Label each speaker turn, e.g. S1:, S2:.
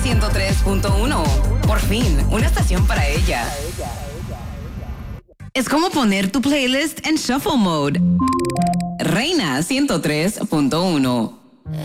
S1: 103.1. Por fin, una estación para ella. Es como poner tu playlist en shuffle mode. Reina 103.1.